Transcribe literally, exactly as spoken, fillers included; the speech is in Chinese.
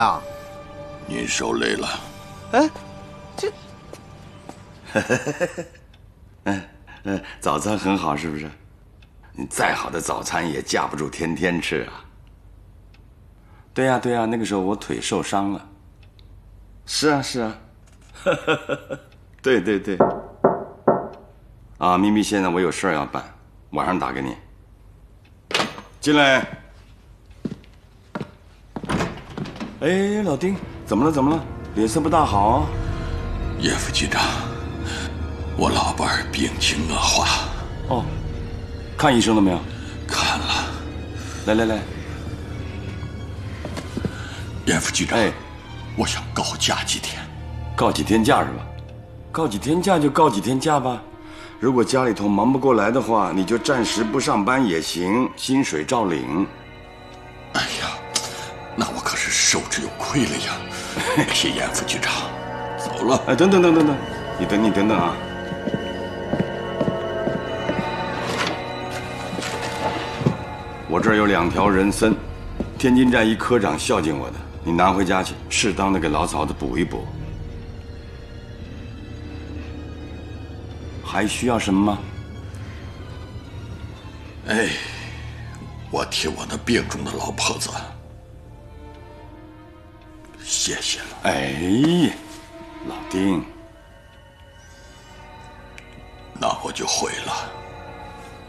啊， 您受累了。 哎，这， 嗯嗯，早餐很好，是不是？你再好的早餐也架不住天天吃啊。对呀对呀，那个时候我腿受伤了。是啊是啊，对对对。啊，咪咪，现在我有事儿要办，晚上打给你。进来。哎，老丁，怎么了？怎么了？脸色不大好啊。 叶副局长，我老伴儿病情恶化。 哦，看医生了没有？ 看了。 来来来。 叶副局长， 哎， 我想告假几天。 告几天假是吧？告几天假就告几天假吧。如果家里头忙不过来的话，你就暂时不上班也行，薪水照领。 哎呀，那我可是受之有愧了呀！谢严副局长，走了。 哎，等等等等等，你等你等等啊！我这儿有两条人参，天津站一科长孝敬我的，你拿回家去，适当的给老嫂子补一补。还需要什么吗？ 哎，我替我那病重的老婆子谢谢了。 哎，老丁， 那我就回了。